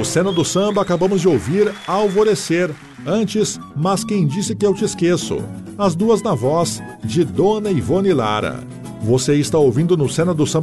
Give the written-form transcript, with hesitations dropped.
No Cena do Samba acabamos de ouvir Alvorecer. Antes, Mas Quem Disse Que Eu Te Esqueço. As duas na voz de Dona Ivone Lara. Você está ouvindo no Cena do Samba